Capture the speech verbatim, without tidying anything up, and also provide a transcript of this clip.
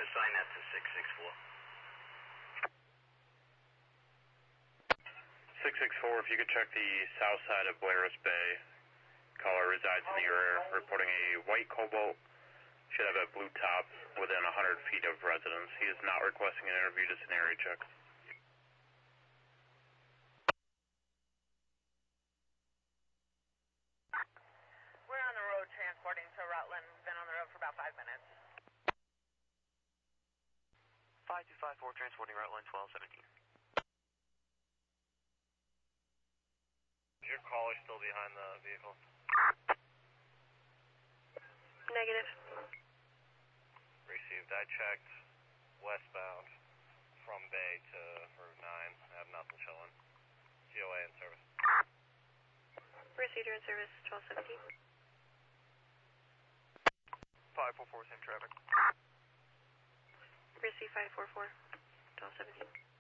assign that to six six four. six six four, if you could check the south side of Blair's Bay. Caller resides in the area, reporting a white Cobalt, should have a blue top within one hundred feet of residence. He is not requesting an interview, just an area check. We're on the road transporting to Rutland. We've been on the road for about five minutes. five two five four, transporting Rutland, twelve seventeen. Is your caller still behind the vehicle? Negative. Received. I checked westbound from Bay to Route nine. I have nothing showing. C O A in service. Received, in service, twelve seventeen. five four four, same traffic. Receive five four four, twelve seventeen.